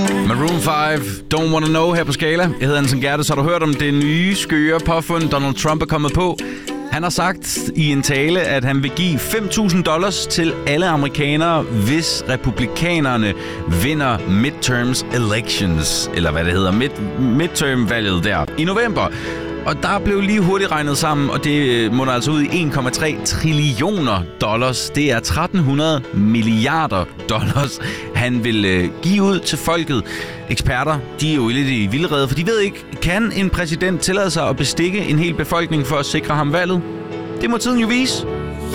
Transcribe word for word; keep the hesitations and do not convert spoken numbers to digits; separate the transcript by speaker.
Speaker 1: Maroon fem, Don't Wanna Know her på Skala. Jeg hedder Anson Gertes. Har du hørt om det nye skøre påfund, Donald Trump er kommet på? Han har sagt i en tale, at han vil give fem tusind dollars til alle amerikanere, hvis republikanerne vinder midterms elections, eller hvad det hedder, mid, midterm-valget der i november. Og der blev lige hurtigt regnet sammen, og det munder altså ud i en komma tre trillioner dollars. Det er tretten hundrede milliarder dollars, han vil øh, give ud til folket. Eksperter, de er jo lidt i vildrede, for de ved ikke, kan en præsident tillade sig at bestikke en hel befolkning for at sikre ham valget? Det må tiden jo vise.